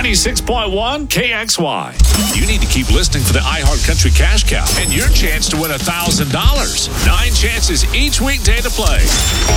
96.1 KXY. You need to keep listening for the iHeart Country Cash Cow and your chance to win $1,000. 9 chances each weekday to play.